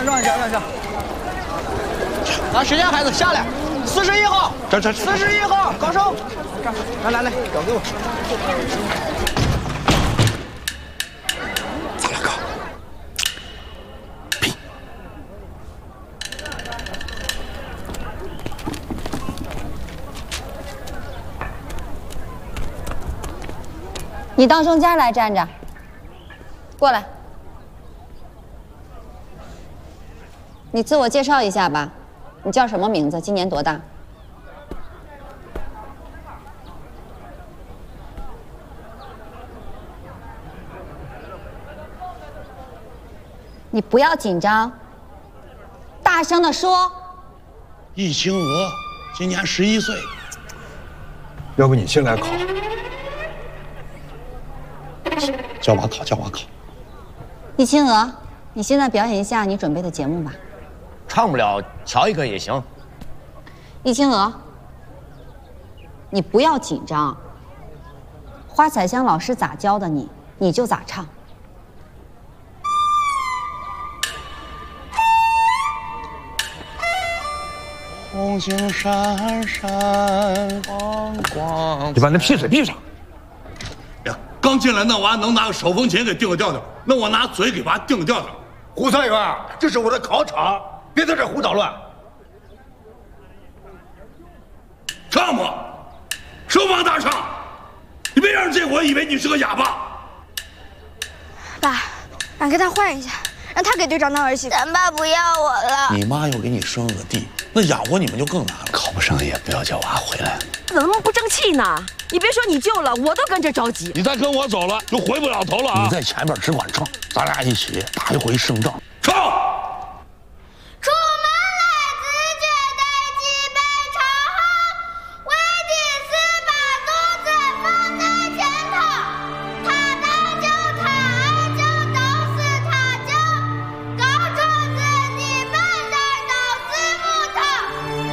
让。拿时间，孩子下来。41号， 这 41号，高升，来，交给我。 咱俩搞。拼。 你到中间来站着，过来。你自我介绍一下吧，你叫什么名字？今年多大？你不要紧张，大声的说。 易清娥，今年11岁。 要不你先来考？ 叫我考。 易清娥，你现在表演一下你准备的节目吧。 唱不了，瞧一个也行。 易清娥，你不要紧张。花彩香老师咋教的你，你就咋唱。 红星闪闪放光。 你把那屁水闭上。 呀，刚进来那娃能拿个手风琴给定个调调，那我拿嘴给娃定个调调。 胡参员，这是我的考场，别在这胡捣乱。 唱吧，声往大唱，你别让这伙以为你是个哑巴。 爸，俺给他换一下，让他给队长当儿媳妇。咱爸不要我了。 你妈又给你生了个弟，那养活你们就更难了。 考不上也不要叫娃回来。 怎么那么不争气呢？你别说你救了，我都跟着着急。 你再跟我走了，就回不了头了啊！ 你在前面只管唱，咱俩一起打一回胜仗。